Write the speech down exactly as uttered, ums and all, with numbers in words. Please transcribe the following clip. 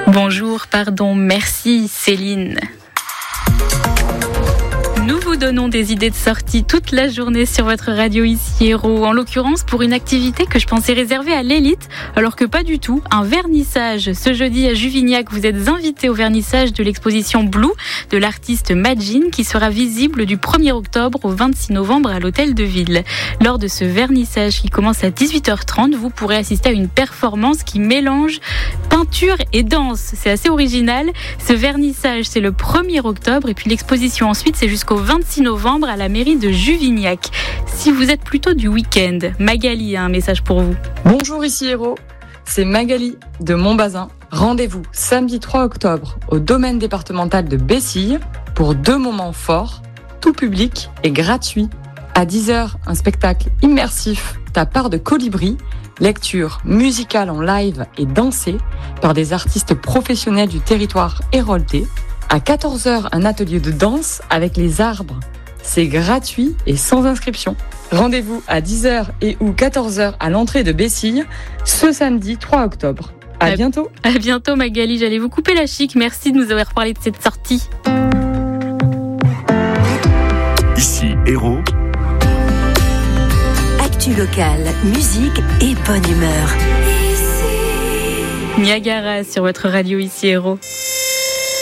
Bonjour, pardon, merci Céline. Nous vous donnons des idées de sortie toute la journée sur votre radio ici Héros, en l'occurrence pour une activité que je pensais réservée à l'élite, alors que pas du tout, un vernissage. Ce jeudi à Juvignac, vous êtes invités au vernissage de l'exposition Blue de l'artiste Majin qui sera visible du premier octobre au vingt-six novembre à l'Hôtel de Ville. Lors de ce vernissage qui commence à dix-huit heures trente, vous pourrez assister à une performance qui mélange peinture et danse. C'est assez original. Ce vernissage, c'est le premier octobre et puis l'exposition ensuite, c'est jusqu'au vingt-six novembre à la mairie de Juvignac. Si vous êtes plutôt du week-end, Magali a un message pour vous. Bonjour, ici Héros, c'est Magali de Montbazin. Rendez-vous samedi trois octobre au domaine départemental de Bessille pour deux moments forts, tout public et gratuit. À dix heures, un spectacle immersif, Ta part de colibri, lecture musicale en live et dansée par des artistes professionnels du territoire héroltais. À quatorze heures, un atelier de danse avec les arbres. C'est gratuit et sans inscription. Rendez-vous à dix heures et ou quatorze heures à l'entrée de Bessille ce samedi trois octobre. À, à bientôt. À bientôt Magali, j'allais vous couper la chic. Merci de nous avoir parlé de cette sortie. Ici Héros. Actu locale, musique et bonne humeur. Niagara sur votre radio ici Héros.